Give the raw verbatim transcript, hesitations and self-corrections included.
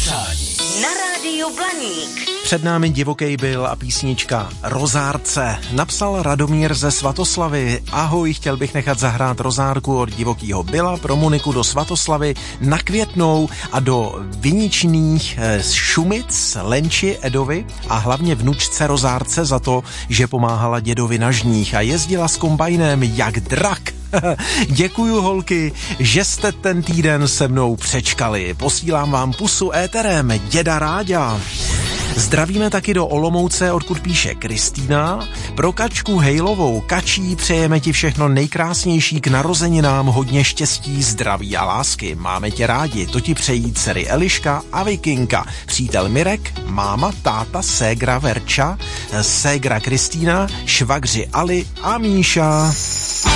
přání na rádiu Blaník. Před námi Divokej byl a písnička Rozárce. Napsal Radomír ze Svatoslavy. Ahoj, chtěl bych nechat zahrát rozárku od Divokýho Byla pro Moniku do Svatoslavy na Květnou a do Viničných z Šumic, Lenči, Edovi a hlavně vnučce Rozárce za to, že pomáhala dědovi na žních a jezdila s kombajnem jak drak. Děkuju, holky, že jste ten týden se mnou přečkali. Posílám vám pusu éterem, děda Ráďa. Zdravíme taky do Olomouce, odkud píše Kristýna. Pro Kačku Hejlovou, Kačí, přejeme ti všechno nejkrásnější k narozeninám, hodně štěstí, zdraví a lásky. Máme tě rádi, to ti přejí dcery Eliška a Vikinka, přítel Mirek, máma, táta, ségra Verča, ségra Kristýna, švagři Ali a Míša.